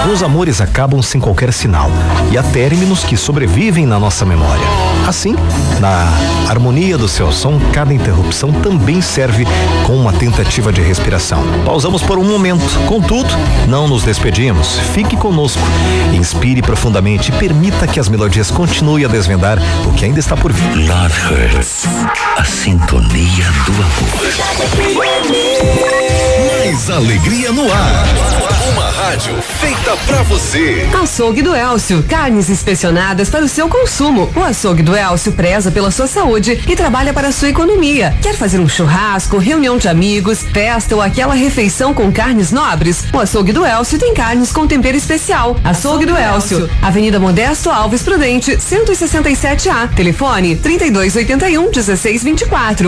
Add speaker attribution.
Speaker 1: Alguns amores acabam sem qualquer sinal e há términos que sobrevivem na nossa memória. Assim, na harmonia do seu som, cada interrupção também serve como uma tentativa de respiração. Pausamos por um momento, contudo, não nos despedimos. Fique conosco, inspire profundamente e permita que as melodias continuem a desvendar o que ainda está por vir.
Speaker 2: Love Hurts, a sintonia do amor.
Speaker 3: Mais alegria no ar. Uma rádio feita pra você.
Speaker 4: Açougue do Elcio, carnes inspecionadas para o seu consumo. O Açougue do Elcio preza pela sua saúde e trabalha para a sua economia. Quer fazer um churrasco, reunião de amigos, festa ou aquela refeição com carnes nobres? O Açougue do Elcio tem carnes com tempero especial. Açougue do Elcio, Avenida Modesto Alves Prudente, 167A. Telefone 3281-1624.